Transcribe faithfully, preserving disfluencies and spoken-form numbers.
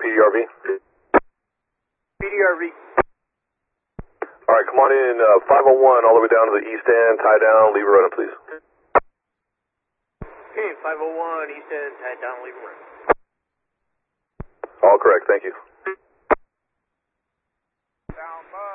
D R V. P D R V. All right, come on in, uh, five oh one all the way down to the east end, tie down, leave it running, please. Okay, five oh one, east end, tie down, leave it running. All correct, thank you. Down low.